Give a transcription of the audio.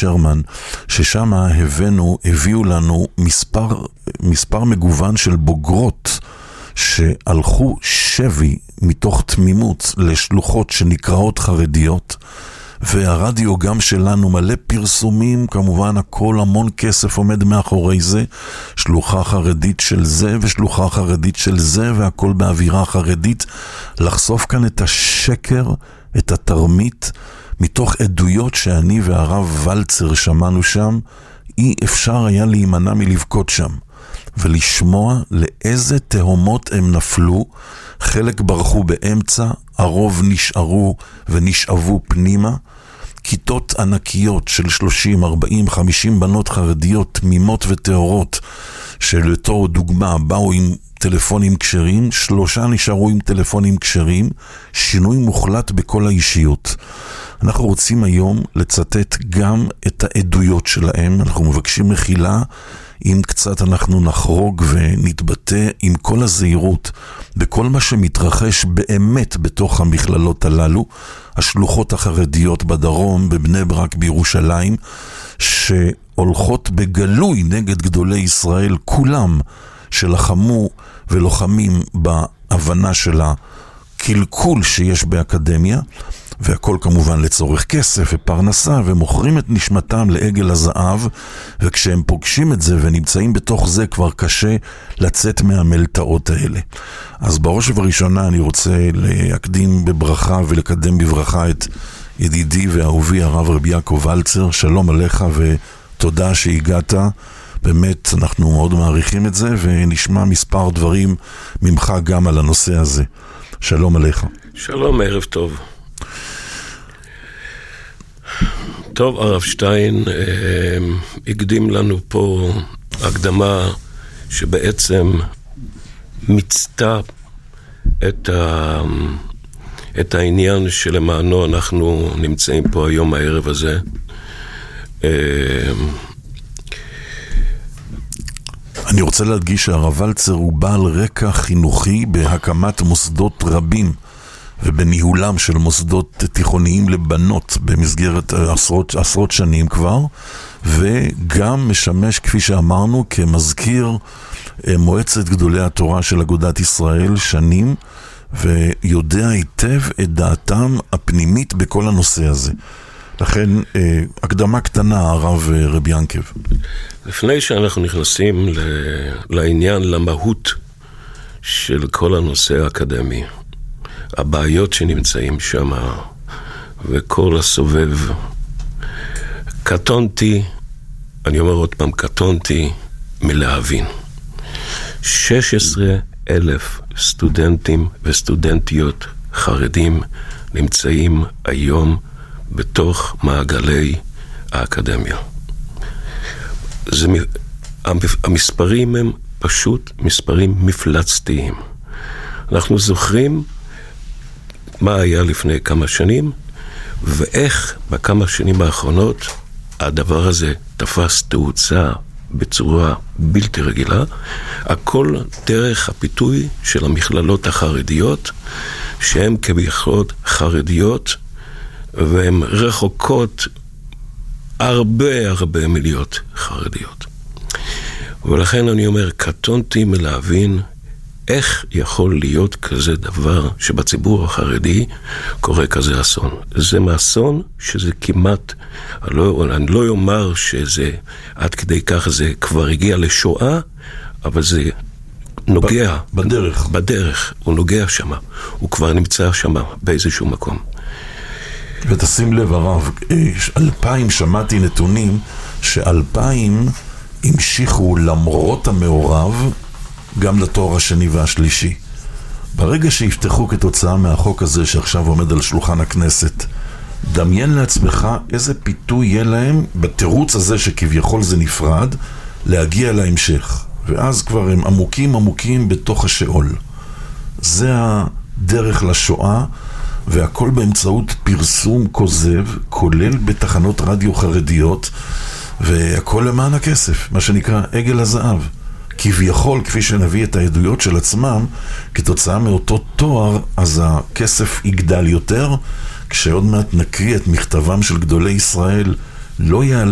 שרמן, ששם הביאו לנו מספר מגוון של בוגרות שהלכו שבי מתוך תמימות לשלוחות שנקראות חרדיות, והרדיו גם שלנו מלא פרסומים, כמובן הכל המון כסף עומד מאחורי זה, שלוחה חרדית של זה ושלוחה חרדית של זה, והכל באווירה חרדית, לחשוף כאן את השקר, את התרמית, מתוך עדויות שאני והרב ולצר שמענו שם. אי אפשר היה להימנע מלבכות שם ולשמוע לאיזה תהומות הם נפלו. חלק ברחו באמצע, הרוב נשארו ונשאבו פנימה. כיתות ענקיות של 30, 40, 50 בנות חרדיות תמימות וטהורות, שלתור דוגמה באו עם טלפונים כשרים, 3 נשארו עם טלפונים כשרים, שינוי מוחלט בכל האישיות. אנחנו רוצים היום לצטט גם את העדויות שלהם, אנחנו מבקשים מחילה אם קצת אנחנו נחרוג ונתבטא עם כל הזהירות בכל מה שמתרחש באמת בתוך המכללות הללו, השלוחות החרדיות בדרום, בבני ברק, בירושלים, שהולכות בגלוי נגד גדולי ישראל, כולם שלחמו ולוחמים בהבנה של הקלקול שיש באקדמיה, והכל כמובן לצורך כסף ופרנסה, ומוכרים את נשמתם לעגל הזהב, וכשהם פוגשים את זה ונמצאים בתוך זה, כבר קשה לצאת מהמלטעות האלה. אז בראש ובראשונה אני רוצה להקדים בברכה ולקדם בברכה את ידידי ואהובי הרב רבי יעקב ולצר. שלום עליך ותודה שהגעת, באמת אנחנו מאוד מעריכים את זה, ונשמע מספר דברים ממך גם על הנושא הזה. שלום עליך. שלום, ערב טוב. טוב, הרב שטיין הקדים לנו פה הקדמה שבעצם מצטה את העניין שלמענו אנחנו נמצאים פה היום הערב הזה. אני רוצה להדגיש שהרב ולצר הוא בעל רקע חינוכי בהקמת מוסדות רבים ובניהולם של מוסדות תיכוניים לבנות במסגרת עשרות שנים כבר, וגם משמש, כפי שאמרנו, כמזכיר מועצת גדולי התורה של אגודת ישראל שנים, ויודע היטב את דעתם הפנימית בכל הנושא הזה. לכן, הקדמה קטנה, הרב רבי ינקב. לפני שאנחנו נכנסים לעניין, למהות של כל הנושא האקדמי, הבעיות שנמצאים שם וכל הסובב, קטונתי, אני אומר עוד פעם, קטונתי מלהבין. 16,000 סטודנטים וסטודנטיות חרדים נמצאים היום בתוך מעגלי האקדמיה. המספרים הם פשוט מספרים מפלצתיים. אנחנו זוכרים מה היה לפני כמה שנים, ואיך בכמה שנים האחרונות הדבר הזה תפס תאוצה בצורה בלתי רגילה. הכל דרך הפיתוי של המכללות החרדיות, שהן כביכול חרדיות, והן רחוקות הרבה מלהיות חרדיות. ולכן אני אומר, קטונתי מלהבין איך יכול להיות כזה דבר שבציבור החרדי קורה כזה אסון. זה מאסון שזה כמעט, אני לא אומר שזה עד כדי כך זה כבר הגיע לשואה, אבל זה נוגע בדרך, הוא נוגע שמה, הוא כבר נמצא שמה באיזשהו מקום. ותשים לב הרב, 2000 שמעתי נתונים ש2000 המשיכו למרות המעורב גם לתואר השני והשלישי. ברגע שיפתחו כתוצאה מהחוק הזה שעכשיו עומד על שולחן הכנסת, דמיין לעצמך איזה פיתוי יהיה להם בתירוץ הזה שכביכול זה נפרד, להגיע להמשך. ואז כבר הם עמוקים בתוך השאול. זה הדרך לשואה, והכל באמצעות פרסום כוזב, כולל בתחנות רדיו חרדיות, והכל למען הכסף, מה שנקרא עגל הזהב. כביכול, כפי שנביא את העדויות של עצמם, כתוצאה מאותו תואר, אז הכסף יגדל יותר, כשעוד מעט נקריא את מכתבם של גדולי ישראל, לא יעלה